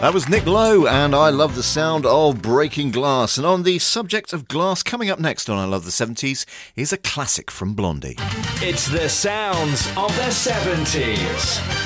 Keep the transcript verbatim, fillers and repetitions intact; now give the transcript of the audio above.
That was Nick Lowe, and I love the sound of breaking glass. And on the subject of glass, coming up next on I Love the seventies is a classic from Blondie. It's the sounds of the seventies.